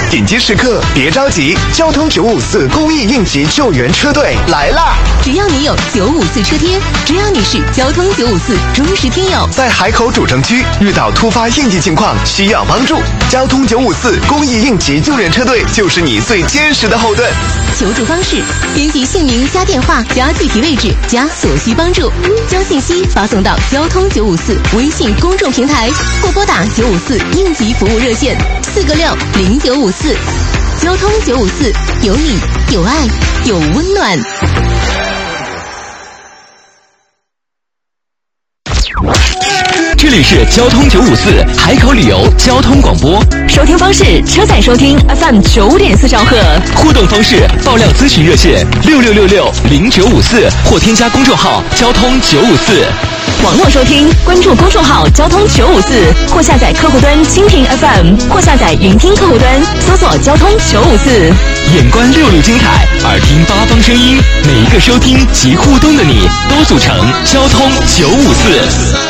紧急时刻别着急，交通954公益应急救援车队来啦！ 只要你有954车贴，只要你是交通954忠实听友， 在海口主城区遇到突发应急情况需要帮助，交通954公益应急救援车队就是你最坚实的后盾。 求助方式：编辑姓名加电话加具体位置加所需帮助，将信息发送到交通954微信公众平台，或拨打954应急服务热线4个6 0954。交通954，有你有爱有温暖。 这里是交通954海口旅游交通广播， 收听方式：车载收听 FM 9.4兆赫， 互动方式：爆料咨询热线66660954，或添加公众号交通954。 网络收听，关注公众号交通954，或下载客户端蜻蜓 FM， 或下载云听客户端，搜索交通954。 眼观6路精彩，耳听八方声音，每一个收听及互动的你，都组成交通954。